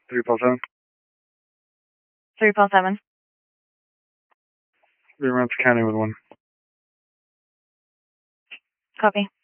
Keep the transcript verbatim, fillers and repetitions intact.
three Paul seven. three Paul seven. Three Ramsey County with one. Copy.